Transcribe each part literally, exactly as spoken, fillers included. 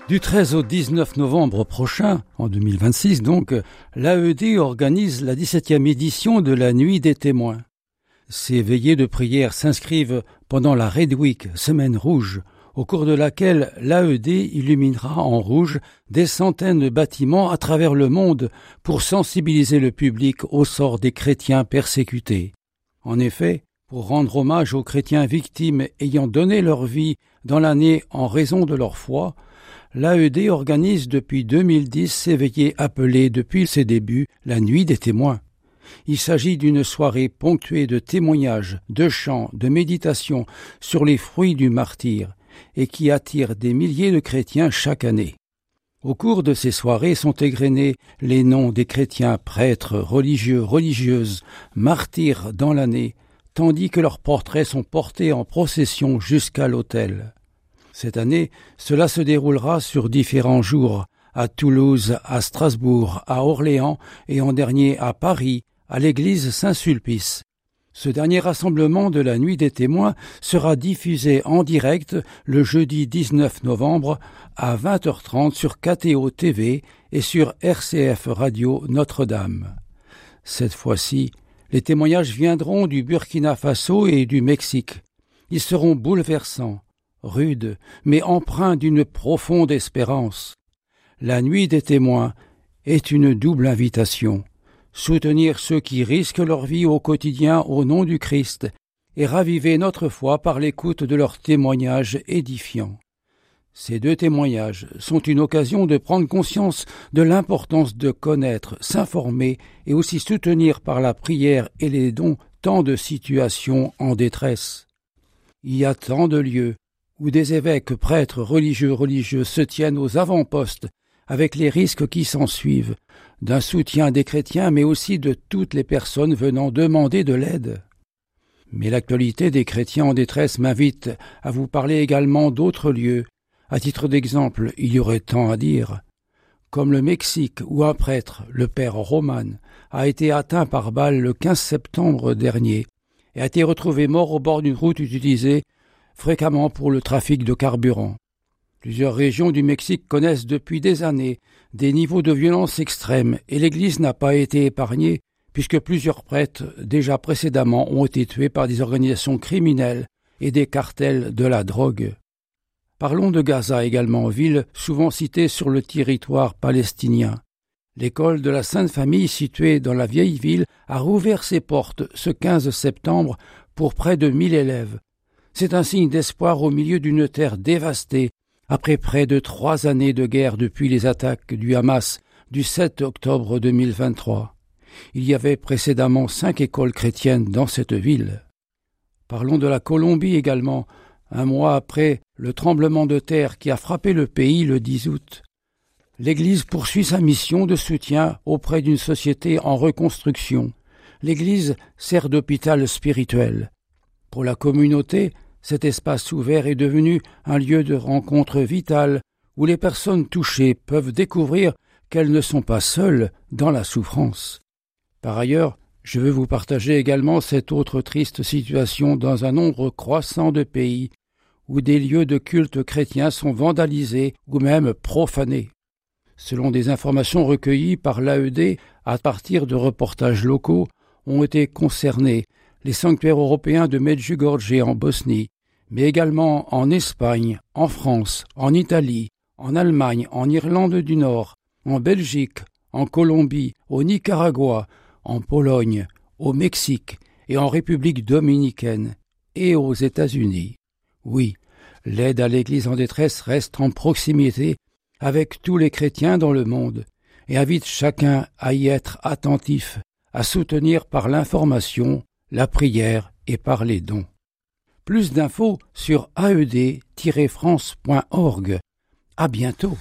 Du treize au dix-neuf novembre prochain, en deux mille vingt-six donc, l'A E D organise la dix-septième édition de la Nuit des témoins. Ces veillées de prière s'inscrivent pendant la Red Week, Semaine rouge, au cours de laquelle l'A E D illuminera en rouge des centaines de bâtiments à travers le monde pour sensibiliser le public au sort des chrétiens persécutés. En effet, pour rendre hommage aux chrétiens victimes ayant donné leur vie dans l'année en raison de leur foi, l'A E D organise depuis deux mille dix ces veillées appelées depuis ses débuts la Nuit des témoins. Il s'agit d'une soirée ponctuée de témoignages, de chants, de méditations sur les fruits du martyre et qui attire des milliers de chrétiens chaque année. Au cours de ces soirées sont égrenés les noms des chrétiens prêtres, religieux, religieuses, martyrs dans l'année, tandis que leurs portraits sont portés en procession jusqu'à l'autel. Cette année, cela se déroulera sur différents jours, à Toulouse, à Strasbourg, à Orléans et en dernier à Paris, à l'église Saint-Sulpice. Ce dernier rassemblement de la Nuit des témoins sera diffusé en direct le jeudi dix-neuf novembre à vingt heures trente sur K T O T V et sur R C F Radio Notre-Dame. Cette fois-ci, les témoignages viendront du Burkina Faso et du Mexique. Ils seront bouleversants, rudes, mais empreints d'une profonde espérance. La Nuit des témoins est une double invitation. Soutenir ceux qui risquent leur vie au quotidien au nom du Christ et raviver notre foi par l'écoute de leurs témoignages édifiants. Ces deux témoignages sont une occasion de prendre conscience de l'importance de connaître, s'informer et aussi soutenir par la prière et les dons tant de situations en détresse. Il y a tant de lieux où des évêques, prêtres, religieux, religieuses se tiennent aux avant-postes avec les risques qui s'ensuivent, d'un soutien des chrétiens mais aussi de toutes les personnes venant demander de l'aide. Mais l'actualité des chrétiens en détresse m'invite à vous parler également d'autres lieux. À titre d'exemple, il y aurait tant à dire. Comme le Mexique où un prêtre, le père Roman, a été atteint par balle le quinze septembre dernier et a été retrouvé mort au bord d'une route utilisée fréquemment pour le trafic de carburant. Plusieurs régions du Mexique connaissent depuis des années des niveaux de violence extrêmes et l'Église n'a pas été épargnée puisque plusieurs prêtres déjà précédemment ont été tués par des organisations criminelles et des cartels de la drogue. Parlons de Gaza également, ville souvent citée sur le territoire palestinien. L'école de la Sainte Famille située dans la vieille ville a rouvert ses portes ce quinze septembre pour près de mille élèves. C'est un signe d'espoir au milieu d'une terre dévastée après près de trois années de guerre depuis les attaques du Hamas du sept octobre deux mille vingt-trois. Il y avait précédemment cinq écoles chrétiennes dans cette ville. Parlons de la Colombie également, un mois après le tremblement de terre qui a frappé le pays le dix août. L'Église poursuit sa mission de soutien auprès d'une société en reconstruction. L'Église sert d'hôpital spirituel. Pour la communauté, cet espace ouvert est devenu un lieu de rencontre vitale où les personnes touchées peuvent découvrir qu'elles ne sont pas seules dans la souffrance. Par ailleurs, je veux vous partager également cette autre triste situation dans un nombre croissant de pays où des lieux de culte chrétiens sont vandalisés ou même profanés. Selon des informations recueillies par l'A E D à partir de reportages locaux, ont été concernés les sanctuaires européens de Medjugorje en Bosnie, mais également en Espagne, en France, en Italie, en Allemagne, en Irlande du Nord, en Belgique, en Colombie, au Nicaragua, en Pologne, au Mexique et en République dominicaine et aux États-Unis. Oui, l'aide à l'Église en détresse reste en proximité avec tous les chrétiens dans le monde et invite chacun à y être attentif, à soutenir par l'information, la prière et par les dons. Plus d'infos sur a e d tiret france point org. À bientôt.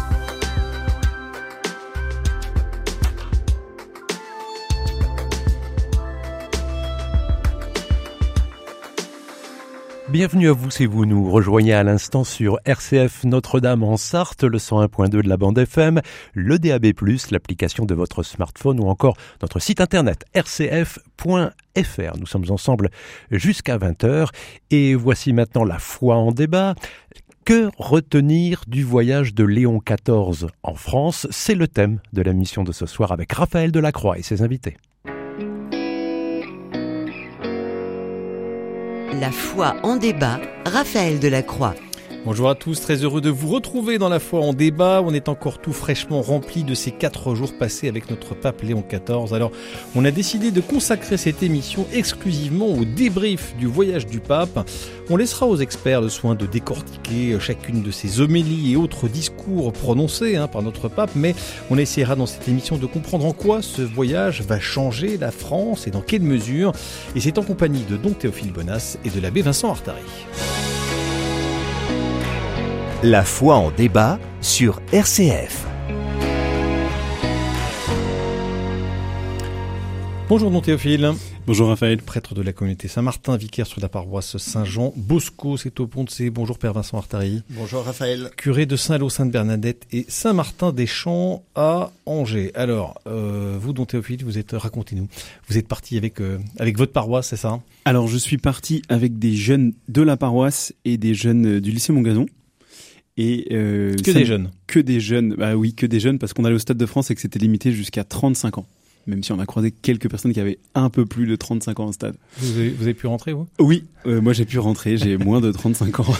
Bienvenue à vous si vous nous rejoignez à l'instant sur R C F Notre-Dame en Sarthe, le cent un point deux de la bande F M, le D A B plus, l'application de votre smartphone ou encore notre site internet r c f point f r. Nous sommes ensemble jusqu'à vingt heures et voici maintenant la foi en débat. Que retenir du voyage de Léon quatorze en France? C'est le thème de la mission de ce soir avec Raphaël Delacroix et ses invités. La foi en débat, Raphaël Delacroix. Bonjour à tous, très heureux de vous retrouver dans la foi en débat. On est encore tout fraîchement rempli de ces quatre jours passés avec notre pape Léon quatorze. Alors, on a décidé de consacrer cette émission exclusivement au débrief du voyage du pape. On laissera aux experts le soin de décortiquer chacune de ces homélies et autres discours prononcés hein, par notre pape, mais on essaiera dans cette émission de comprendre en quoi ce voyage va changer la France et dans quelle mesure. Et c'est en compagnie de Don Théophile Bonas et de l'abbé Vincent Artari. La foi en débat sur R C F. Bonjour Don Théophile. Bonjour Raphaël. Prêtre de la communauté Saint-Martin, vicaire sur la paroisse Saint-Jean Bosco, c'est au Pont-de-Cé. Bonjour Père Vincent Artari. Bonjour Raphaël. Curé de Saint-Lô, Sainte-Bernadette et Saint-Martin-des-Champs à Angers. Alors, euh, vous Don Théophile, vous êtes, racontez-nous, vous êtes parti avec, euh, avec votre paroisse, c'est ça? Alors je suis parti avec des jeunes de la paroisse et des jeunes du lycée Montgazon. Et euh, que des jeunes. Que des jeunes. Bah oui, que des jeunes parce qu'on allait au Stade de France et que c'était limité jusqu'à trente-cinq ans. Même si on a croisé quelques personnes qui avaient un peu plus de trente-cinq ans au stade. Vous avez, vous avez pu rentrer, vous? Oui, euh, moi j'ai pu rentrer, j'ai moins de trente-cinq ans,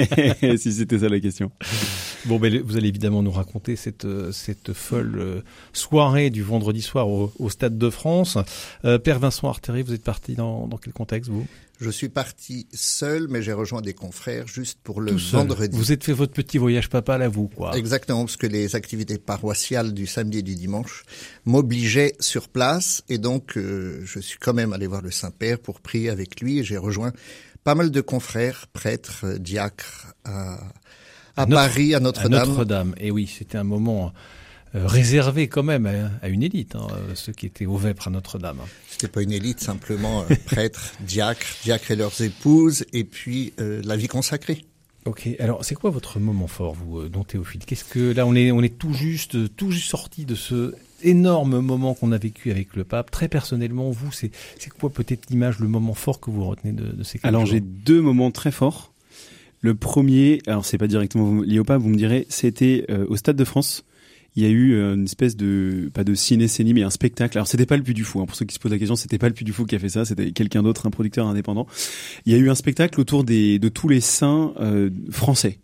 si c'était ça la question. Bon, ben, vous allez évidemment nous raconter cette, cette folle soirée du vendredi soir au, au Stade de France. Euh, Père Vincent Artari, vous êtes parti dans, dans quel contexte, vous? Je suis parti seul, mais j'ai rejoint des confrères juste pour le Tout seul. vendredi. Vous êtes fait votre petit voyage papal à vous, quoi. Exactement, parce que les activités paroissiales du samedi et du dimanche m'obligeaient sur place, et donc euh, je suis quand même allé voir le Saint-Père pour prier avec lui, et j'ai rejoint pas mal de confrères, prêtres, diacres à, à, à Notre, Paris, à Notre-Dame. À Notre-Dame, et oui, c'était un moment euh, réservé quand même à, à une élite, hein, ceux qui étaient au vêpres à Notre-Dame. C'était pas une élite, simplement euh, prêtres, diacres, diacres et leurs épouses, et puis euh, la vie consacrée. Ok, alors c'est quoi votre moment fort, vous, euh, Don Théophile? Qu'est-ce que là, on est, on est tout juste, tout juste sorti de ce énorme moment qu'on a vécu avec le pape. Très personnellement, vous, c'est, c'est quoi peut-être l'image, le moment fort que vous retenez de, de ces quatre Alors jours? j'ai deux moments très forts. Le premier, alors c'est pas directement lié au pape, vous me direz, c'était euh, au Stade de France. Il y a eu une espèce de, pas de ciné-cénie, mais un spectacle. Alors, c'était pas le Puy du Fou, hein. Pour ceux qui se posent la question, c'était pas le Puy du Fou qui a fait ça, c'était quelqu'un d'autre, un producteur indépendant. Il y a eu un spectacle autour des, de tous les saints, euh, français.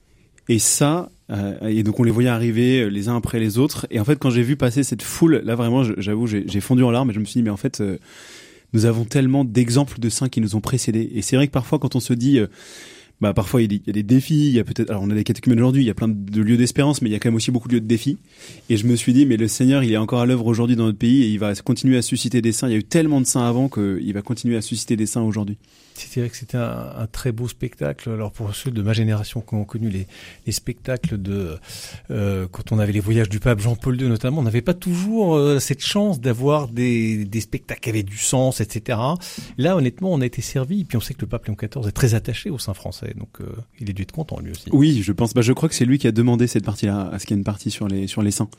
Et ça, euh, et donc on les voyait arriver les uns après les autres. Et en fait, quand j'ai vu passer cette foule, là vraiment, j'avoue, j'ai, j'ai fondu en larmes et je me suis dit, mais en fait, euh, nous avons tellement d'exemples de saints qui nous ont précédés. Et c'est vrai que parfois, quand on se dit, euh, bah parfois il y, a des, il y a des défis, il y a peut-être, alors on a des catéchumènes aujourd'hui, il y a plein de lieux d'espérance, mais il y a quand même aussi beaucoup de lieux de défis. Et je me suis dit, mais le Seigneur, il est encore à l'œuvre aujourd'hui dans notre pays et il va continuer à susciter des saints. Il y a eu tellement de saints avant qu'il va continuer à susciter des saints aujourd'hui. C'est vrai que c'était un, un très beau spectacle. Alors pour ceux de ma génération qui ont connu les, les spectacles de euh, quand on avait les voyages du pape Jean-Paul deux notamment, on n'avait pas toujours euh, cette chance d'avoir des, des spectacles qui avaient du sens, et cetera. Là, honnêtement, on a été servi. Et puis on sait que le pape Léon quatorze est très attaché aux saints français, donc euh, il est dû être content lui aussi. Oui, je pense. Bah, je crois que c'est lui qui a demandé cette partie-là, à ce qu'il y ait une partie sur les sur les saints.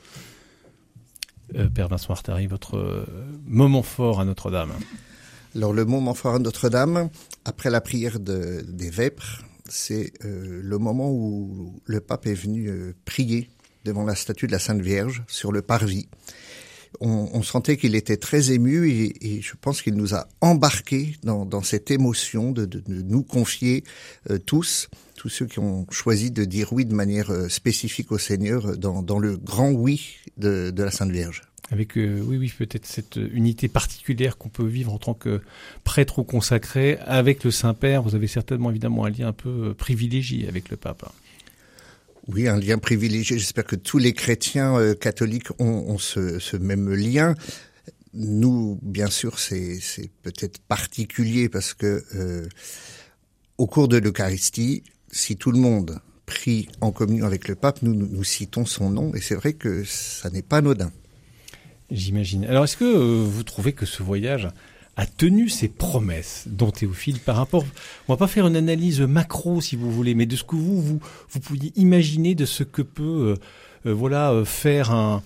Euh, Père Vincent Artari, votre euh, moment fort à Notre-Dame. Alors le moment fort à Notre-Dame, après la prière de, des vêpres, c'est euh, le moment où le pape est venu euh, prier devant la statue de la Sainte Vierge sur le parvis. On, on sentait qu'il était très ému et, et je pense qu'il nous a embarqués dans, dans cette émotion de, de, de nous confier euh, tous, tous ceux qui ont choisi de dire oui de manière euh, spécifique au Seigneur dans, dans le grand oui de, de la Sainte Vierge. Avec, euh, oui, oui, peut-être cette unité particulière qu'on peut vivre en tant que prêtre ou consacré avec le Saint-Père. Vous avez certainement, évidemment, un lien un peu privilégié avec le pape. Oui, un lien privilégié. J'espère que tous les chrétiens euh, catholiques ont, ont ce, ce même lien. Nous, bien sûr, c'est, c'est peut-être particulier parce que euh, au cours de l'Eucharistie, si tout le monde prie en communion avec le pape, nous, nous, nous citons son nom et c'est vrai que ça n'est pas anodin. J'imagine. Alors, est-ce que euh, vous trouvez que ce voyage a tenu ses promesses, Don Théophile, par rapport... On va pas faire une analyse macro, si vous voulez, mais de ce que vous, vous, vous pouviez imaginer de ce que peut euh, euh, voilà, euh, faire un,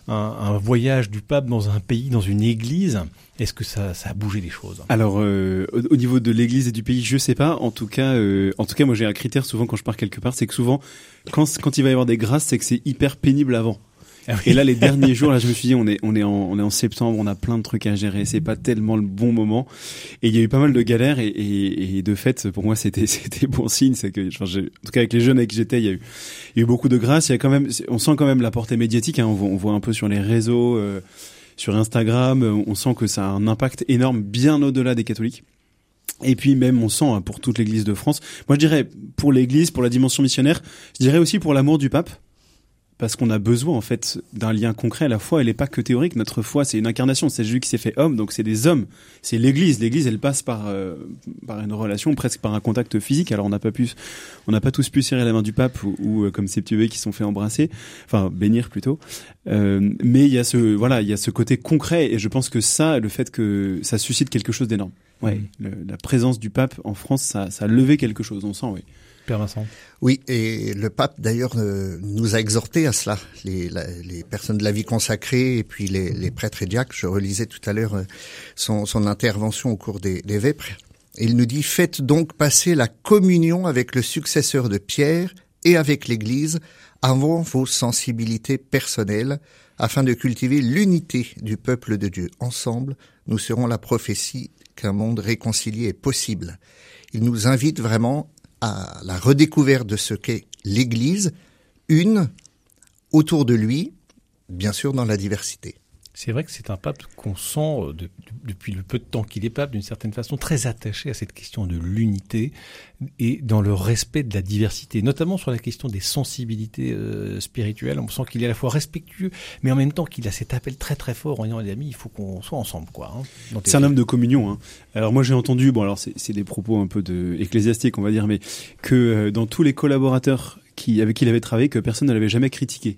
un, un voyage du pape dans un pays, dans une église. Est-ce que ça, ça a bougé les choses? Alors, euh, au, au niveau de l'église et du pays, je sais pas. En tout cas, euh, en tout cas, moi j'ai un critère souvent quand je pars quelque part, c'est que souvent, quand, quand il va y avoir des grâces, c'est que c'est hyper pénible avant. Ah oui. Et là, les derniers jours, là, je me suis dit, on est, on est en, on est en septembre, on a plein de trucs à gérer, c'est pas tellement le bon moment. Et il y a eu pas mal de galères et, et, et de fait, pour moi, c'était, c'était bon signe. C'est que, enfin, j'ai, en tout cas, avec les jeunes avec qui j'étais, il y a eu, il y a eu beaucoup de grâce. Il y a quand même, on sent quand même la portée médiatique. Hein, on, voit, on voit un peu sur les réseaux, euh, sur Instagram, on sent que ça a un impact énorme, bien au-delà des catholiques. Et puis même, on sent hein, pour toute l'Église de France. Moi, je dirais pour l'Église, pour la dimension missionnaire, je dirais aussi pour l'amour du pape. Parce qu'on a besoin, en fait, d'un lien concret. La foi, elle n'est pas que théorique. Notre foi, c'est une incarnation. C'est Jésus qui s'est fait homme, donc c'est des hommes. C'est l'Église. L'Église, elle passe par euh, par une relation, presque par un contact physique. Alors, on n'a pas pu, on n'a pas tous pu serrer la main du pape ou, ou euh, comme ces petits bébés qui sont fait embrasser, enfin bénir plutôt. Euh, mais il y a ce, voilà, il y a ce côté concret. Et je pense que ça, le fait que ça suscite quelque chose d'énorme. Ouais, mmh. le, la présence du pape en France, ça, ça a levé quelque chose. On sent, oui. Père Vincent. Oui, et le pape d'ailleurs euh, nous a exhortés à cela, les, la, les personnes de la vie consacrée et puis les, les prêtres et diacres. Je relisais tout à l'heure euh, son, son intervention au cours des, des Vêpres. Et il nous dit « Faites donc passer la communion avec le successeur de Pierre et avec l'Église avant vos sensibilités personnelles, afin de cultiver l'unité du peuple de Dieu. Ensemble, nous serons la prophétie qu'un monde réconcilié est possible. » Il nous invite vraiment à la redécouverte de ce qu'est l'Église, une autour de lui, bien sûr dans la diversité. C'est vrai que c'est un pape qu'on sent, de, depuis le peu de temps qu'il est pape, d'une certaine façon, très attaché à cette question de l'unité et dans le respect de la diversité, notamment sur la question des sensibilités euh, spirituelles. On sent qu'il est à la fois respectueux, mais en même temps qu'il a cet appel très très fort en disant, les amis, il faut qu'on soit ensemble, quoi. Hein, c'est un homme de communion. Hein. Alors moi j'ai entendu, bon alors c'est, c'est des propos un peu de ecclésiastiques, on va dire, mais que euh, dans tous les collaborateurs qui, avec qui il avait travaillé, que personne ne l'avait jamais critiqué.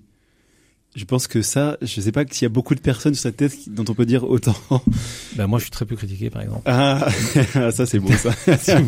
Je pense que ça, je sais pas s'il y a beaucoup de personnes sur cette tête dont on peut dire autant. Ben moi, je suis très peu critiqué, par exemple. Ah, ça c'est bon, ça.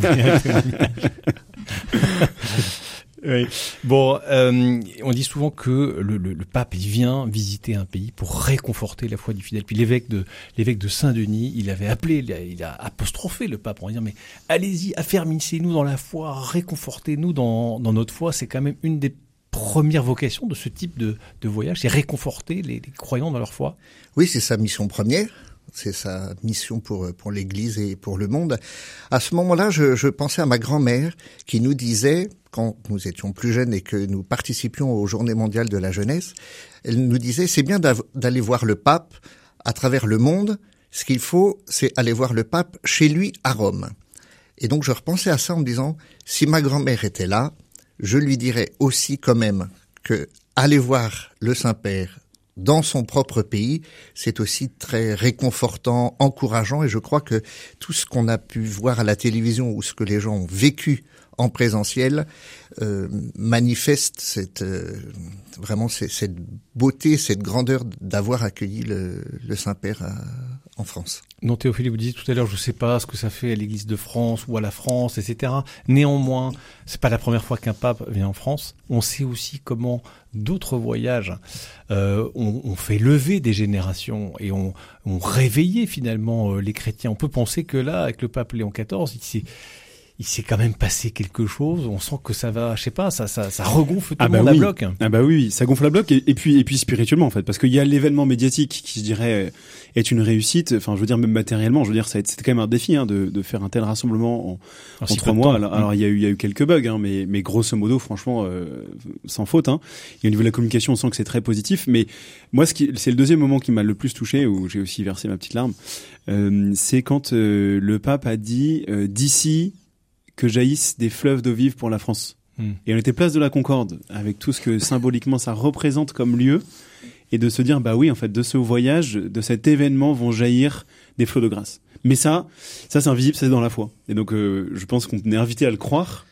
Oui. Bon, euh, on dit souvent que le, le, le pape il vient visiter un pays pour réconforter la foi du fidèle. Puis l'évêque de l'évêque de Saint-Denis, il avait appelé, il a, il a apostrophé le pape en disant mais allez-y, affermissez-nous dans la foi, réconfortez-nous dans dans notre foi. C'est quand même une des première vocation de ce type de, de voyage, c'est réconforter les, les croyants dans leur foi. Oui, c'est sa mission première, c'est sa mission pour pour l'Église et pour le monde. À ce moment-là, je, je pensais à ma grand-mère qui nous disait, quand nous étions plus jeunes et que nous participions aux Journées mondiales de la jeunesse, elle nous disait, c'est bien d'aller voir le pape à travers le monde, ce qu'il faut, c'est aller voir le pape chez lui à Rome. Et donc je repensais à ça en me disant, si ma grand-mère était là, je lui dirais aussi quand même que aller voir le Saint-Père dans son propre pays, c'est aussi très réconfortant, encourageant, et je crois que tout ce qu'on a pu voir à la télévision ou ce que les gens ont vécu en présentiel euh, manifeste cette euh, vraiment cette, cette beauté, cette grandeur d'avoir accueilli le, le Saint-Père à, en France. Non, Théophile, vous disiez tout à l'heure, je ne sais pas ce que ça fait à l'Église de France ou à la France, et cetera. Néanmoins, c'est pas la première fois qu'un pape vient en France. On sait aussi comment d'autres voyages euh, ont, ont fait lever des générations et ont, ont réveillé finalement euh, les chrétiens. On peut penser que là, avec le pape Léon quatorze, il s'est il s'est quand même passé quelque chose. On sent que ça va, je sais pas, ça, ça, ça regonfle tout ah le bah monde oui. à bloc. Ah bah oui, ça gonfle à bloc et, et puis et puis spirituellement en fait, parce qu'il y a l'événement médiatique qui, je dirais, est une réussite. Enfin, je veux dire même matériellement, je veux dire, ça a été, c'était quand même un défi hein, de, de faire un tel rassemblement en, en trois mois. Alors, alors il y a eu, il y a eu quelques bugs, hein, mais mais grosso modo, franchement, euh, sans faute. Hein. Et au niveau de la communication, on sent que c'est très positif. Mais moi, ce qui, c'est le deuxième moment qui m'a le plus touché, où j'ai aussi versé ma petite larme, euh, c'est quand euh, le pape a dit euh, d'ici que jaillissent des fleuves d'eau vive pour la France. Mmh. Et on était place de la Concorde, avec tout ce que symboliquement ça représente comme lieu, et de se dire, bah oui, en fait, de ce voyage, de cet événement vont jaillir des flots de grâce. Mais ça, ça c'est invisible, c'est dans la foi. Et donc, euh, je pense qu'on est invité à le croire,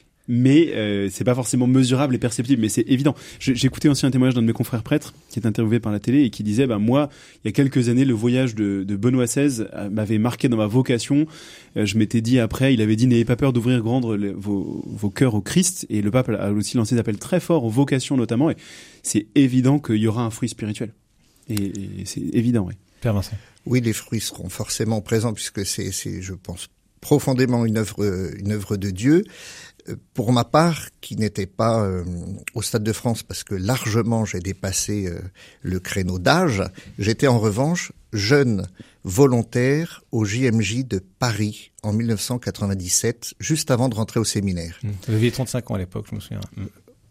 mais euh, c'est pas forcément mesurable et perceptible, mais c'est évident. Je, j'ai écouté aussi un témoignage d'un de mes confrères prêtres qui est interviewé par la télé et qui disait bah moi il y a quelques années le voyage de, de Benoît seize m'avait marqué dans ma vocation. Euh, je m'étais dit après, il avait dit n'ayez pas peur d'ouvrir grand les, vos, vos cœurs au Christ, et le pape a aussi lancé des appels très forts aux vocations notamment, et c'est évident qu'il y aura un fruit spirituel. Et, et c'est évident, oui. Père Vincent. Oui, les fruits seront forcément présents puisque c'est, c'est, je pense, profondément une œuvre, une œuvre de Dieu. Pour ma part, qui n'était pas euh, au Stade de France parce que largement j'ai dépassé euh, le créneau d'âge, j'étais en revanche jeune volontaire au J M J de Paris en dix-neuf cent quatre-vingt-dix-sept, juste avant de rentrer au séminaire. Mmh. Vous aviez trente-cinq ans à l'époque, je me souviens. Mmh.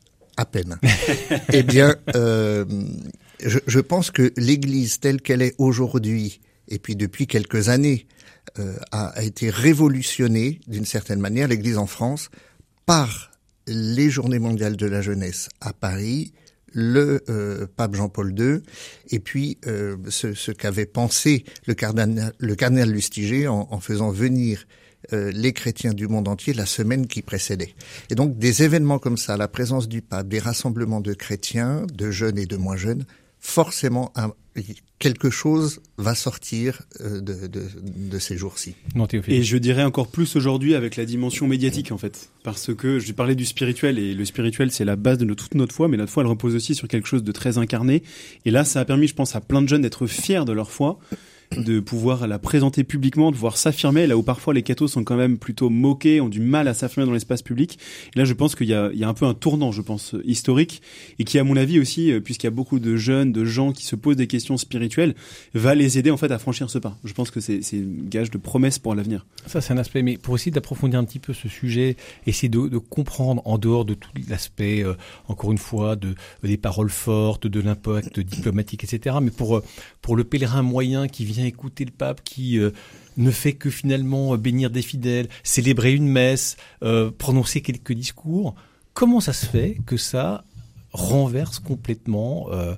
À peine. Eh bien, euh, je, je pense que l'Église telle qu'elle est aujourd'hui, et puis depuis quelques années, euh, a, a été révolutionnée d'une certaine manière, l'Église en France, par les Journées mondiales de la jeunesse à Paris, le euh, pape Jean-Paul deux, et puis euh, ce, ce qu'avait pensé le cardinal, le cardinal Lustiger en, en faisant venir euh, les chrétiens du monde entier la semaine qui précédait. Et donc des événements comme ça, la présence du pape, des rassemblements de chrétiens, de jeunes et de moins jeunes, forcément un, quelque chose va sortir de, de, de ces jours-ci. Non, Théophile. Et je dirais encore plus aujourd'hui avec la dimension médiatique en fait, parce que je parlais du spirituel et le spirituel c'est la base de toute notre foi, mais notre foi elle repose aussi sur quelque chose de très incarné. Et là ça a permis, je pense, à plein de jeunes d'être fiers de leur foi, de pouvoir la présenter publiquement, de pouvoir s'affirmer, là où parfois les cathos sont quand même plutôt moqués, ont du mal à s'affirmer dans l'espace public. Et là, je pense qu'il y a, il y a un peu un tournant, je pense, historique, et qui, à mon avis aussi, puisqu'il y a beaucoup de jeunes, de gens qui se posent des questions spirituelles, va les aider en fait à franchir ce pas. Je pense que c'est, c'est une gage de promesse pour l'avenir. Ça, c'est un aspect, mais pour essayer d'approfondir un petit peu ce sujet, essayer de, de comprendre en dehors de tout l'aspect, euh, encore une fois, de, des paroles fortes, de l'impact diplomatique, et cetera, mais pour, pour le pèlerin moyen qui vient écouter le pape, qui euh, ne fait que finalement euh, bénir des fidèles, célébrer une messe, euh, prononcer quelques discours, comment ça se fait que ça renverse complètement euh,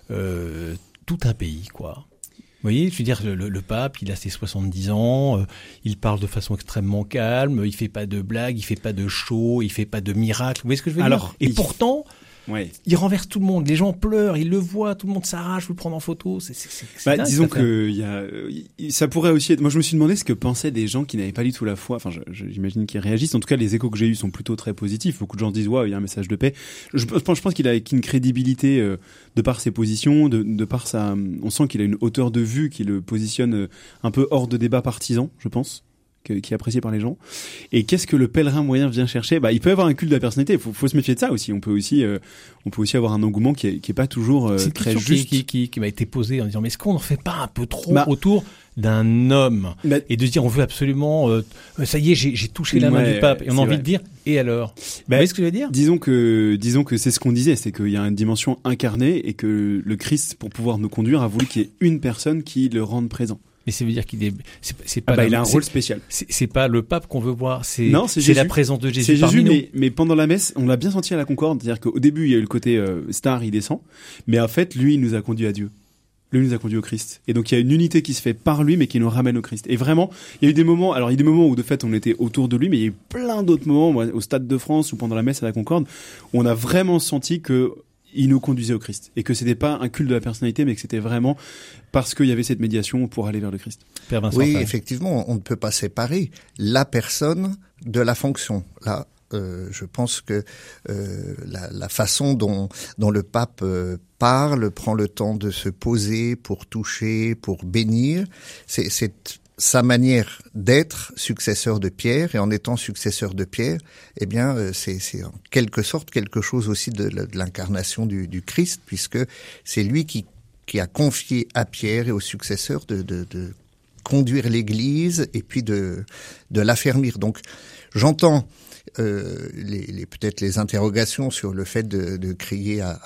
euh, tout un pays, quoi? Vous voyez, je veux dire, le, le pape, il a ses soixante-dix ans, euh, il parle de façon extrêmement calme, il fait pas de blagues, il fait pas de show, il fait pas de miracles. Vous voyez ce que je veux Alors, dire? Et il... pourtant, ouais. il renverse tout le monde. Les gens pleurent, ils le voient, tout le monde s'arrache, veut le prendre en photo. C'est, c'est, c'est, c'est bah, dingue, disons que y a, ça pourrait aussi être. Moi, je me suis demandé ce que pensaient des gens qui n'avaient pas du tout la foi. Enfin, je, je, j'imagine qu'ils réagissent. En tout cas, les échos que j'ai eus sont plutôt très positifs. Beaucoup de gens disent, waouh, il y a un message de paix. Je, je pense, je pense qu'il a une crédibilité euh, de par ses positions, de, de par sa. On sent qu'il a une hauteur de vue qui le positionne euh, un peu hors de débat partisan, je pense. Qui est apprécié par les gens. Et qu'est-ce que le pèlerin moyen vient chercher? Bah, il peut avoir un culte de la personnalité. Il faut, faut se méfier de ça aussi. On peut aussi, euh, on peut aussi avoir un engouement qui est, qui est pas toujours euh, c'est très une question juste. Qui, qui, qui m'a été posée en disant, mais est-ce qu'on n'en fait pas un peu trop bah, autour d'un homme bah, et de dire, on veut absolument, euh, ça y est, j'ai, j'ai touché la main ouais, du pape. Et on a envie vrai. de dire, et alors? Bah, Vous voyez ce que je veux dire? Disons que, disons que c'est ce qu'on disait, c'est qu'il y a une dimension incarnée et que le Christ, pour pouvoir nous conduire, a voulu qu'il y ait une personne qui le rende présent. Mais ça veut dire qu'il est, c'est, c'est pas ah bah, la, il a un c'est, rôle spécial. C'est, c'est pas le pape qu'on veut voir, c'est, non, c'est, c'est Jésus. la présence de Jésus c'est parmi Jésus, nous. mais, mais pendant la messe, on l'a bien senti à la Concorde, c'est-à-dire qu'au début, il y a eu le côté euh, star, il descend, mais en fait, lui, il nous a conduit à Dieu. Lui, il nous a conduit au Christ. Et donc, il y a une unité qui se fait par lui, mais qui nous ramène au Christ. Et vraiment, il y a eu des moments, alors il y a eu des moments où, de fait, on était autour de lui, mais il y a eu plein d'autres moments, moi, au Stade de France ou pendant la messe à la Concorde, où on a vraiment senti que il nous conduisait au Christ. Et que c'était pas un culte de la personnalité, mais que c'était vraiment parce qu'il y avait cette médiation pour aller vers le Christ. Père Vincent oui, Faye. effectivement, on ne peut pas séparer la personne de la fonction. Là, euh, je pense que euh, la, la façon dont, dont le pape euh, parle, prend le temps de se poser pour toucher, pour bénir, c'est, c'est sa manière d'être successeur de Pierre, et en étant successeur de Pierre, eh bien, euh, c'est, c'est en quelque sorte quelque chose aussi de, de l'incarnation du, du Christ, puisque c'est lui qui, qui a confié à Pierre et aux successeurs de, de, de conduire l'Église et puis de, de l'affermir. Donc, j'entends euh, les, les, peut-être les interrogations sur le fait de, de crier à, à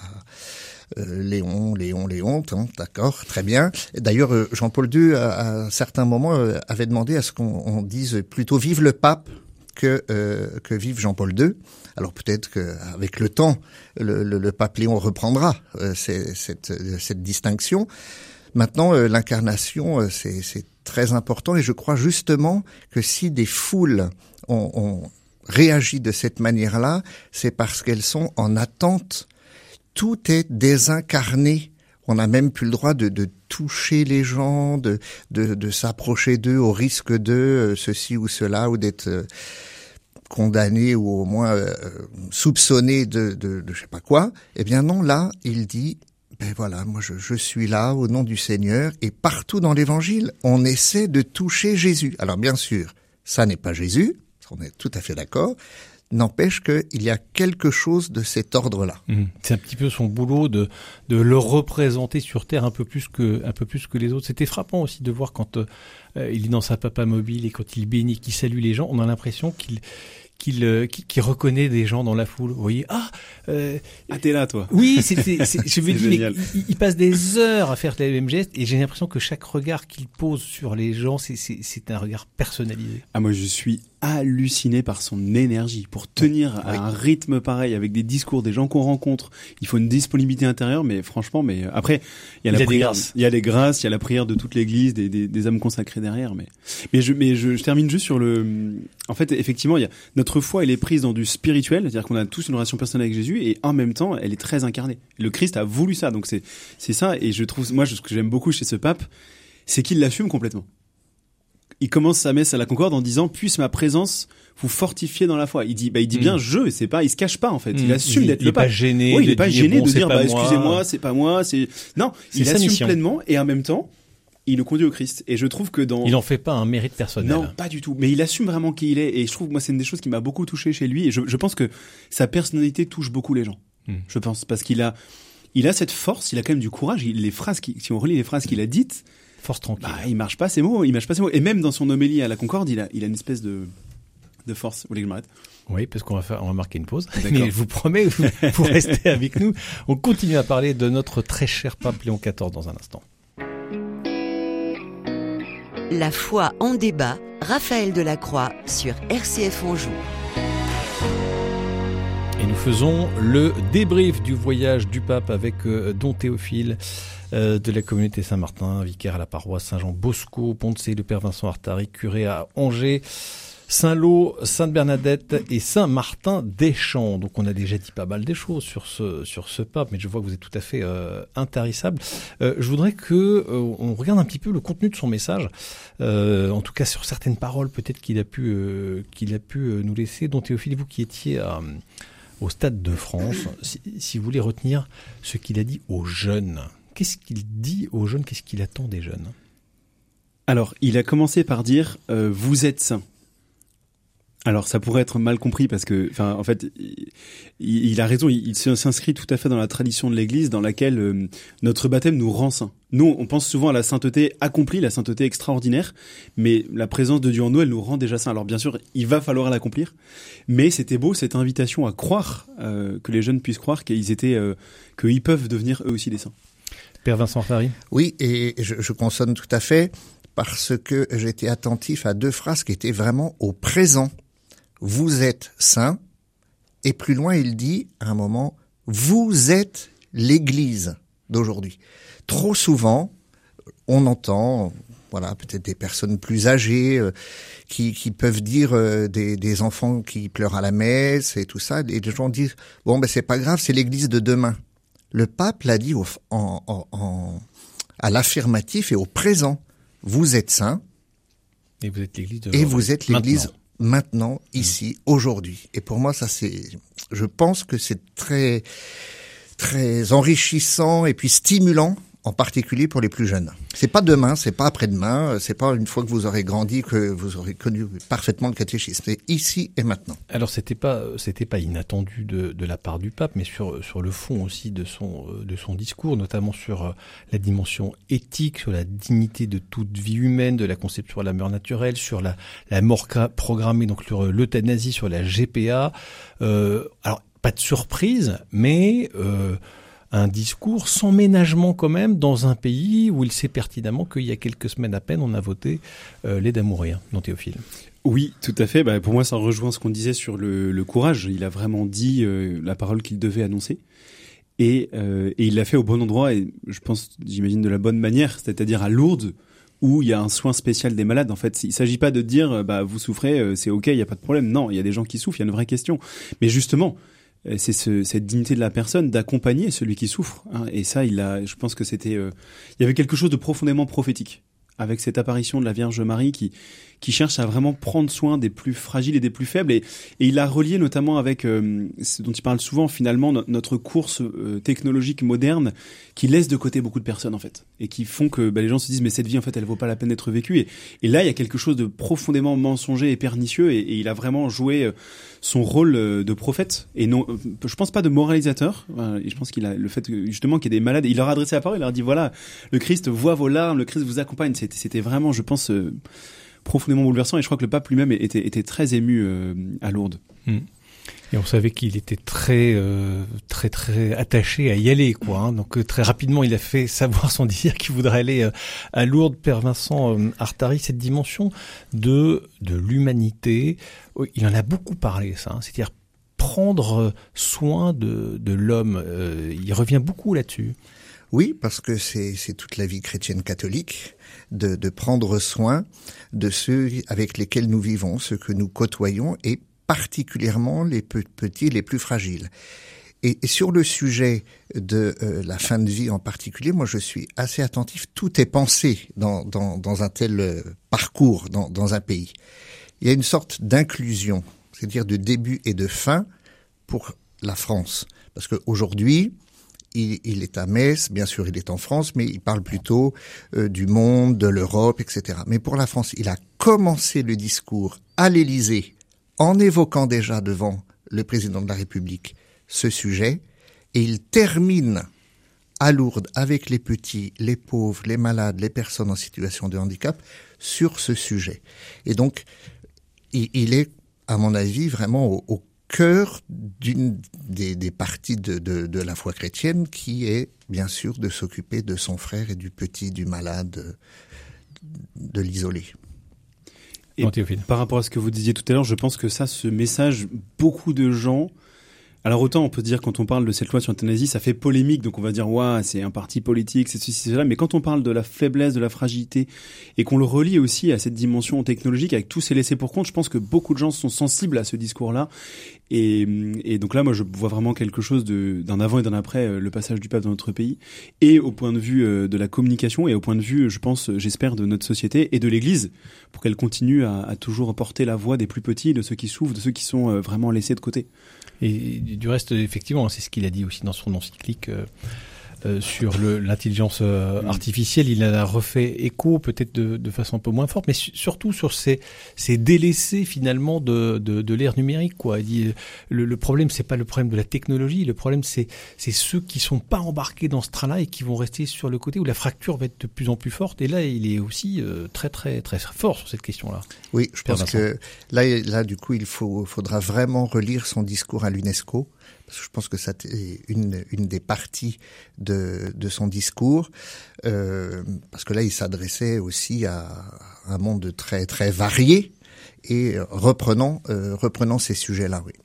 Euh, Léon, Léon, Léon, hein, d'accord, très bien. D'ailleurs, euh, Jean-Paul deux, à, à un certain moment, euh, avait demandé à ce qu'on on dise plutôt « vive le pape » que euh, que vive Jean-Paul deux. Alors peut-être qu'avec le temps, le, le, le pape Léon reprendra euh, c'est, cette, cette distinction. Maintenant, euh, l'incarnation, euh, c'est, c'est très important, et je crois justement que si des foules ont, ont réagi de cette manière-là, c'est parce qu'elles sont en attente. Tout est désincarné. On n'a même plus le droit de, de toucher les gens, de, de, de s'approcher d'eux au risque de euh, ceci ou cela, ou d'être euh, condamné ou au moins euh, soupçonné de, de, de je sais pas quoi. Eh bien non, là, il dit ben voilà, moi je, je suis là au nom du Seigneur, et partout dans l'Évangile, on essaie de toucher Jésus. Alors bien sûr, ça n'est pas Jésus, on est tout à fait d'accord. N'empêche qu'il y a quelque chose de cet ordre-là. Mmh. C'est un petit peu son boulot de de le représenter sur terre un peu plus que un peu plus que les autres. C'était frappant aussi de voir quand euh, il est dans sa papa mobile et quand il bénit, qu'il salue les gens, on a l'impression qu'il qu'il euh, qu'il, qu'il reconnaît des gens dans la foule. Vous voyez, ah, euh, ah t'es là toi. Oui, c'est, c'est, c'est je veux dire, il, il passe des heures à faire les mêmes gestes et j'ai l'impression que chaque regard qu'il pose sur les gens, c'est c'est c'est un regard personnalisé. Ah moi je suis halluciné par son énergie pour tenir à oui. un rythme pareil avec des discours des gens qu'on rencontre. Il faut une disponibilité intérieure, mais franchement, mais après il y a il la y prière, il y a les grâces, il y a la prière de toute l'Église, des, des, des âmes consacrées derrière. Mais mais je mais je, je termine juste sur le. En fait, effectivement, il y a notre foi, elle est prise dans du spirituel, c'est-à-dire qu'on a tous une relation personnelle avec Jésus et en même temps, elle est très incarnée. Le Christ a voulu ça, donc c'est c'est ça. Et je trouve moi ce que j'aime beaucoup chez ce pape, c'est qu'il l'assume complètement. Il commence sa messe à la Concorde en disant puisse ma présence vous fortifier dans la foi. Il dit bah il dit bien mmh. je, c'est pas il se cache pas en fait. Mmh. Il assume il, d'être il le pape. Pas gêné oui, il est pas dire, gêné bon, de dire bah moi. excusez-moi, c'est pas moi, c'est non, c'est il assume mission. pleinement et en même temps, il le conduit au Christ. Et je trouve que dans il en fait pas un mérite personnel. Non, pas du tout, mais il assume vraiment qui il est et je trouve moi c'est une des choses qui m'a beaucoup touché chez lui et je, je pense que sa personnalité touche beaucoup les gens. Mmh. Je pense parce qu'il a il a cette force, il a quand même du courage, il, les phrases qui si on relit les phrases qu'il a dites force tranquille. Bah, il marche pas ses mots, il marche pas ses mots. Et même dans son homélie à la Concorde, il a, il a une espèce de, de force. Vous voulez que je m'arrête? Oui, parce qu'on va faire, on va marquer une pause. Mais je vous promets, vous, vous restez avec nous. On continue à parler de notre très cher pape Léon quatorze dans un instant. La foi en débat, Raphaël Delacroix sur R C F Anjou. Et nous faisons le débrief du voyage du pape avec euh, Don Théophile euh, de la communauté Saint-Martin, vicaire à la paroisse Saint-Jean-Bosco, Poncé, le père Vincent Artari, curé à Angers, Saint-Lô, Sainte-Bernadette et Saint-Martin-des-Champs. Donc on a déjà dit pas mal des choses sur ce sur ce pape, mais je vois que vous êtes tout à fait euh, intarissable. Euh, je voudrais que euh, on regarde un petit peu le contenu de son message, euh, en tout cas sur certaines paroles peut-être qu'il a pu euh, qu'il a pu euh, nous laisser. Don Théophile, vous qui étiez à au Stade de France, si, si vous voulez retenir ce qu'il a dit aux jeunes, qu'est-ce qu'il dit aux jeunes, qu'est-ce qu'il attend des jeunes? Alors, il a commencé par dire euh, « vous êtes saints ». Alors, ça pourrait être mal compris parce que, enfin, en fait, il, il a raison, il, il s'inscrit tout à fait dans la tradition de l'Église dans laquelle euh, notre baptême nous rend saints. Nous, on pense souvent à la sainteté accomplie, la sainteté extraordinaire, mais la présence de Dieu en nous, elle nous rend déjà saints. Alors bien sûr, il va falloir l'accomplir, mais c'était beau cette invitation à croire, euh, que les jeunes puissent croire qu'ils étaient, euh, qu'ils peuvent devenir eux aussi des saints. Père Vincent Artari. Oui, et je, je consonne tout à fait parce que j'étais attentif à deux phrases qui étaient vraiment au présent. Vous êtes saints, et plus loin il dit à un moment, vous êtes l'Église d'aujourd'hui. Trop souvent, on entend, voilà, peut-être des personnes plus âgées euh, qui, qui peuvent dire euh, des, des enfants qui pleurent à la messe et tout ça, et les gens disent bon ben c'est pas grave, c'est l'Église de demain. Le pape l'a dit au, en, en, en, à l'affirmatif et au présent. Vous êtes saints, et vous êtes l'Église de et vous êtes l'Église maintenant. Maintenant, ici, mmh. aujourd'hui. Et pour moi, ça c'est, je pense que c'est très, très enrichissant et puis stimulant, en particulier pour les plus jeunes. C'est pas demain, c'est pas après-demain, c'est pas une fois que vous aurez grandi que vous aurez connu parfaitement le catéchisme. C'est ici et maintenant. Alors c'était pas, c'était pas inattendu de, de la part du pape, mais sur sur le fond aussi de son de son discours, notamment sur la dimension éthique, sur la dignité de toute vie humaine, de la conception de la mort naturelle, sur la la mort programmée, donc sur l'euthanasie, sur la G P A. Euh, alors pas de surprise, mais euh, un discours sans ménagement quand même dans un pays où il sait pertinemment qu'il y a quelques semaines à peine on a voté euh, l'aide à mourir, Don Théophile. Oui, tout à fait. Bah, pour moi, ça rejoint ce qu'on disait sur le, le courage. Il a vraiment dit euh, la parole qu'il devait annoncer. Et, euh, et il l'a fait au bon endroit et je pense, j'imagine, de la bonne manière, c'est-à-dire à Lourdes, où il y a un soin spécial des malades. En fait, il s'agit pas de dire bah vous souffrez, c'est ok, il y a pas de problème. Non, il y a des gens qui souffrent, il y a une vraie question. Mais justement, c'est ce, cette dignité de la personne d'accompagner celui qui souffre. Hein, et ça, il a, je pense que c'était, euh, il y avait quelque chose de profondément prophétique avec cette apparition de la Vierge Marie qui qui cherche à vraiment prendre soin des plus fragiles et des plus faibles. Et, et il a relié notamment avec euh, ce dont il parle souvent, finalement, no- notre course euh, technologique moderne qui laisse de côté beaucoup de personnes, en fait, et qui font que bah, les gens se disent mais cette vie, en fait, elle vaut pas la peine d'être vécue. Et, et là, il y a quelque chose de profondément mensonger et pernicieux, et, et il a vraiment joué euh, son rôle euh, de prophète, et non, euh, je pense pas de moralisateur. Euh, et je pense qu'il a le fait que, justement qu'il y a des malades, il leur a adressé la parole, il leur a dit voilà, le Christ voit vos larmes, le Christ vous accompagne. C'était, c'était vraiment, je pense, euh, profondément bouleversant, et je crois que le pape lui-même était, était très ému euh, à Lourdes. Mmh. Et on savait qu'il était très, euh, très, très attaché à y aller, quoi. Hein. Donc euh, très rapidement, il a fait savoir son désir qu'il voudrait aller euh, à Lourdes. Père Vincent euh, Artari, cette dimension de de l'humanité, il en a beaucoup parlé, ça. Hein. C'est-à-dire prendre soin de de l'homme. Euh, il revient beaucoup là-dessus. Oui, parce que c'est, c'est toute la vie chrétienne catholique de, de prendre soin de ceux avec lesquels nous vivons, ceux que nous côtoyons, et particulièrement les petits, les plus fragiles. Et, et sur le sujet de euh, la fin de vie en particulier, moi je suis assez attentif. Tout est pensé dans, dans, dans un tel euh, parcours, dans, dans un pays. Il y a une sorte d'inclusion, c'est-à-dire de début et de fin pour la France. Parce qu'aujourd'hui, Il, il est à Metz, bien sûr il est en France, mais il parle plutôt euh, du monde, de l'Europe, et cetera. Mais pour la France, il a commencé le discours à l'Élysée en évoquant déjà devant le président de la République ce sujet, et il termine à Lourdes avec les petits, les pauvres, les malades, les personnes en situation de handicap sur ce sujet. Et donc, il, il est, à mon avis, vraiment au, au cœur d'une des, des parties de, de, de la foi chrétienne, qui est bien sûr de s'occuper de son frère et du petit, du malade, de, de l'isolé. Et par rapport à ce que vous disiez tout à l'heure, je pense que ça, ce message, beaucoup de gens... Alors autant on peut dire, quand on parle de cette loi sur l'euthanasie, ça fait polémique, donc on va dire ouais, c'est un parti politique, c'est ceci, c'est cela, mais quand on parle de la faiblesse, de la fragilité, et qu'on le relie aussi à cette dimension technologique avec tous ces laissés pour compte, je pense que beaucoup de gens sont sensibles à ce discours-là, et, et donc là moi je vois vraiment quelque chose de, d'un avant et d'un après euh, le passage du pape dans notre pays, et au point de vue euh, de la communication, et au point de vue, je pense, j'espère, de notre société et de l'Église, pour qu'elle continue à, à toujours porter la voix des plus petits, de ceux qui souffrent, de ceux qui sont euh, vraiment laissés de côté. Et du reste, effectivement, c'est ce qu'il a dit aussi dans son encyclique euh, euh, sur le, l'intelligence euh, artificielle. Il en a refait écho, peut-être de, de façon un peu moins forte, mais su- surtout sur ces, ces délaissés finalement de, de, de l'ère numérique, quoi. Il dit, le, le problème, c'est pas le problème de la technologie, le problème, c'est, c'est ceux qui sont pas embarqués dans ce train-là et qui vont rester sur le côté où la fracture va être de plus en plus forte. Et là, il est aussi euh, très, très, très fort sur cette question-là. Oui, je Père pense Vincent. que là, là, du coup, il faut, faudra vraiment relire son discours à l'UNESCO, parce que je pense que ça est une, une des parties de, de son discours, euh, parce que là, il s'adressait aussi à un monde très, très varié, et reprenant, euh, reprenant ces sujets-là, oui.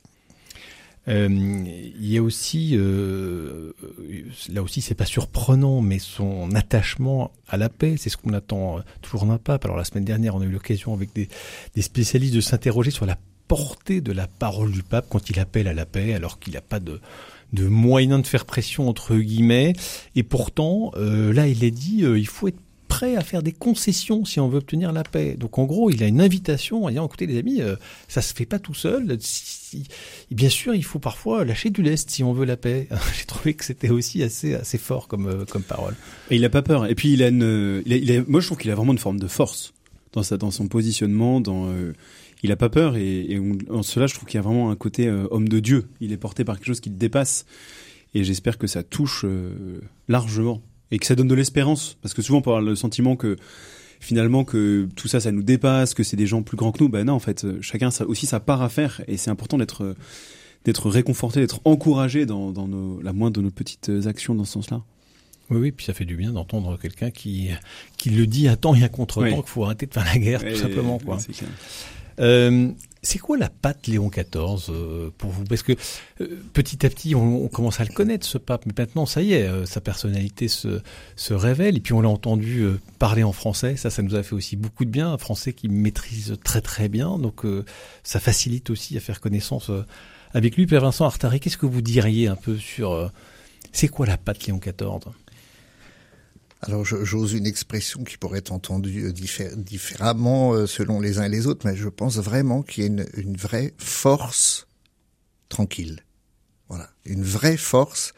Euh, il y a aussi, euh, là aussi c'est pas surprenant, mais son attachement à la paix, c'est ce qu'on attend toujours d'un pape. Alors la semaine dernière, on a eu l'occasion avec des, des spécialistes de s'interroger sur la portée de la parole du pape quand il appelle à la paix, alors qu'il n'a pas de, de moyens de faire pression entre guillemets. Et pourtant, euh, là il a dit, euh, il faut être prêt à faire des concessions si on veut obtenir la paix. Donc en gros, il a une invitation en disant, écoutez les amis, euh, ça se fait pas tout seul. Si, si, bien sûr, il faut parfois lâcher du lest si on veut la paix. J'ai trouvé que c'était aussi assez assez fort comme euh, comme parole. Et il a pas peur. Et puis il a une, il a, il a, moi je trouve qu'il a vraiment une forme de force dans sa, dans son positionnement, dans, euh, il a pas peur, et, et on, en cela je trouve qu'il y a vraiment un côté euh, homme de Dieu. Il est porté par quelque chose qui le dépasse, et j'espère que ça touche euh, largement. Et que ça donne de l'espérance, parce que souvent on peut avoir le sentiment que finalement que tout ça, ça nous dépasse, que c'est des gens plus grands que nous. Ben non, en fait, chacun a aussi sa part à faire, et c'est important d'être d'être réconforté, d'être encouragé dans, dans nos, la moindre de nos petites actions dans ce sens-là. Oui, oui, puis ça fait du bien d'entendre quelqu'un qui qui le dit à temps et à contre-temps, oui, qu'il faut arrêter de faire la guerre, oui, tout simplement, quoi. C'est clair. Euh, c'est quoi la patte Léon quatorze euh, pour vous? Parce que euh, petit à petit, on, on commence à le connaître, ce pape, mais maintenant, ça y est, euh, sa personnalité se, se révèle. Et puis on l'a entendu euh, parler en français, ça, ça nous a fait aussi beaucoup de bien. Un français qui maîtrise très très bien, donc euh, ça facilite aussi à faire connaissance euh, avec lui. Père Vincent Artari, qu'est-ce que vous diriez un peu sur euh, c'est quoi la patte Léon quatorze? Alors j'ose une expression qui pourrait être entendue diffé- différemment selon les uns et les autres, mais je pense vraiment qu'il y a une, une vraie force tranquille. Voilà, une vraie force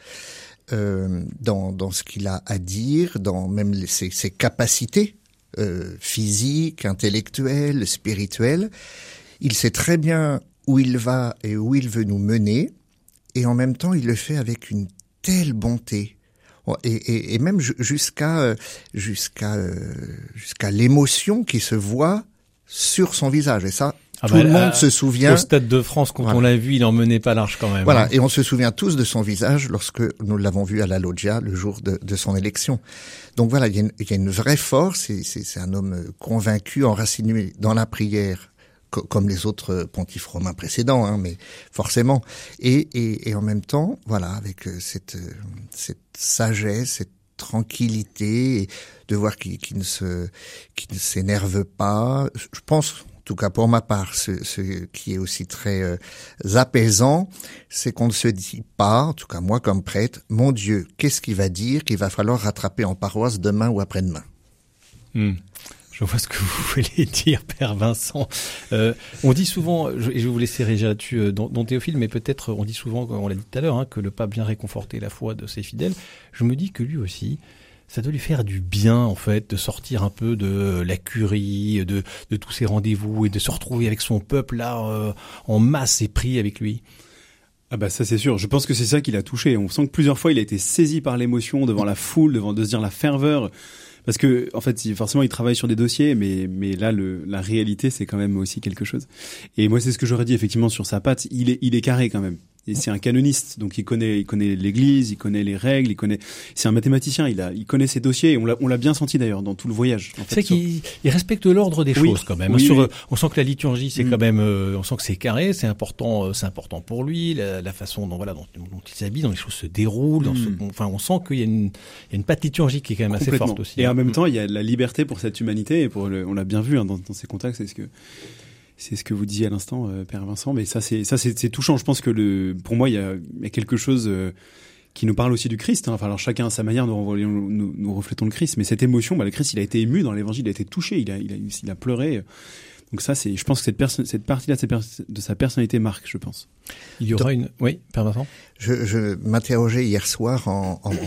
euh, dans, dans ce qu'il a à dire, dans même les, ses, ses capacités euh, physiques, intellectuelles, spirituelles. Il sait très bien où il va et où il veut nous mener, et en même temps il le fait avec une telle bonté. Et, et, et même jusqu'à jusqu'à jusqu'à l'émotion qui se voit sur son visage. Et ça, ah tout bah, le monde euh, se souvient. Au Stade de France, quand voilà. on l'a vu, il en menait pas large quand même. Voilà, hein. Et on se souvient tous de son visage lorsque nous l'avons vu à la loggia le jour de, de son élection. Donc voilà, il y a une, il y a une vraie force. C'est, c'est, c'est un homme convaincu, enraciné dans la prière, co- comme les autres pontifes romains précédents, hein, mais forcément. Et, et, et en même temps, voilà, avec cette, cette sagesse, cette tranquillité, et de voir qu'il, qu'il ne se, qu'il ne s'énerve pas. Je pense, en tout cas pour ma part, ce, ce qui est aussi très euh, apaisant, c'est qu'on ne se dit pas, en tout cas moi comme prêtre, mon Dieu, qu'est-ce qu'il va dire qu'il va falloir rattraper en paroisse demain ou après-demain. Hmm. Je vois ce que vous voulez dire, Père Vincent. Euh, on dit souvent, et je vais vous laisser réagir là-dessus, dont, dont Théophile, mais peut-être on dit souvent, on l'a dit tout à l'heure, hein, que le pape vient réconforter la foi de ses fidèles. Je me dis que lui aussi, ça doit lui faire du bien, en fait, de sortir un peu de la curie, de, de tous ses rendez-vous et de se retrouver avec son peuple là, euh, en masse et pris avec lui. Ah bah ça c'est sûr, je pense que c'est ça qui l'a touché. On sent que plusieurs fois il a été saisi par l'émotion devant la foule, devant de se dire la ferveur. Parce que, en fait, forcément, il travaille sur des dossiers, mais, mais là, le, la réalité, c'est quand même aussi quelque chose. Et moi, c'est ce que j'aurais dit, effectivement, sur sa patte. Il est, il est carré, quand même. Et c'est un canoniste. Donc, il connaît, il connaît l'église, il connaît les règles, il connaît, c'est un mathématicien. Il a, il connaît ses dossiers. Et on l'a, on l'a bien senti, d'ailleurs, dans tout le voyage. En fait, c'est qu'il il respecte l'ordre des oui, choses, quand même. Oui, sur, oui. On sent que la liturgie, c'est mmh. quand même, euh, on sent que c'est carré, c'est important, euh, c'est important pour lui, la, la façon dont, voilà, dont, dont il s'habille, dont les choses se déroulent, dans mmh. ce, enfin, on sent qu'il y a une, il y a une patte liturgique qui est quand même assez forte aussi. Et hein. en même temps, il y a la liberté pour cette humanité et pour le, on l'a bien vu, hein, dans, dans ces contacts, c'est ce que, c'est ce que vous disiez à l'instant, euh, Père Vincent. Mais ça, c'est, ça, c'est, c'est touchant. Je pense que le, pour moi, il y a, il y a quelque chose euh, qui nous parle aussi du Christ. Hein. Enfin, alors chacun à sa manière, nous, nous, nous, nous reflétons le Christ. Mais cette émotion, bah, le Christ, il a été ému dans l'Évangile, il a été touché, il a, il a, il a pleuré. Donc ça, c'est, je pense que cette personne, cette partie-là de sa, pers- de sa personnalité marque, je pense. Il y aura Donc, une, oui, Père Vincent. Je, je m'interrogeais hier soir en, en,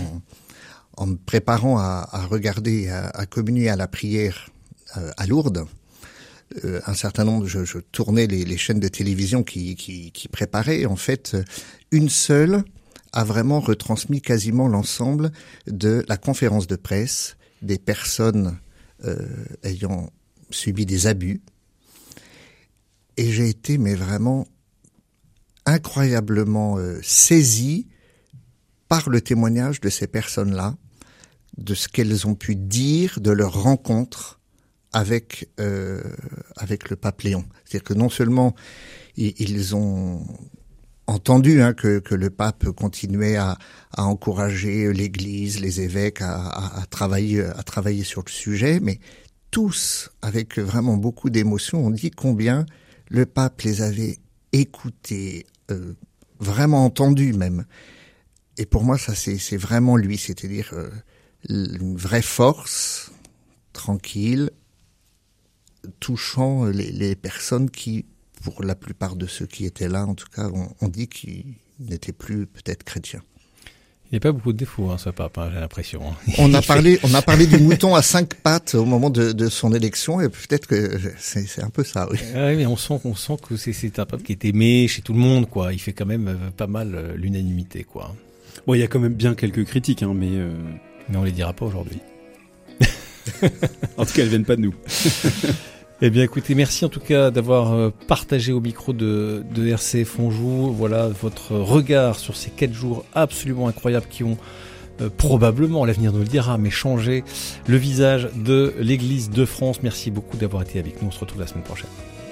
en me préparant à, à regarder, à, à communier à la prière euh, à Lourdes. Euh, un certain nombre, je, je tournais les, les chaînes de télévision qui, qui, qui préparaient. En fait, une seule a vraiment retransmis quasiment l'ensemble de la conférence de presse des personnes euh, ayant subi des abus. Et j'ai été, mais vraiment incroyablement euh, saisi par le témoignage de ces personnes-là, de ce qu'elles ont pu dire de leur rencontre avec euh, avec le pape Léon. C'est-à-dire que non seulement ils, ils ont entendu hein, que, que le pape continuait à, à encourager l'Église, les évêques à, à, à travailler à travailler sur le sujet, mais tous, avec vraiment beaucoup d'émotion, ont dit combien le pape les avait écoutés, euh, vraiment entendus même. Et pour moi, ça c'est, c'est vraiment lui, c'est-à-dire euh, une vraie force, tranquille, touchant les, les personnes qui, pour la plupart de ceux qui étaient là, en tout cas, on, on dit qu'ils n'étaient plus peut-être chrétiens. Il n'y a pas beaucoup de défauts, hein, ce pape, hein, j'ai l'impression. On a parlé, on a parlé du mouton à cinq pattes au moment de, de son élection, et peut-être que c'est, c'est un peu ça, oui. Oui, mais on sent, on sent que c'est, c'est un pape qui est aimé chez tout le monde, quoi. Il fait quand même pas mal l'unanimité, quoi. Bon, il y a quand même bien quelques critiques, hein, mais euh... mais on les dira pas aujourd'hui. En tout cas, elles viennent pas de nous. Eh bien, écoutez, merci en tout cas d'avoir partagé au micro de, de R C F Anjou, voilà, votre regard sur ces quatre jours absolument incroyables qui ont euh, probablement, l'avenir nous le dira, mais changé le visage de l'Église de France. Merci beaucoup d'avoir été avec nous. On se retrouve la semaine prochaine.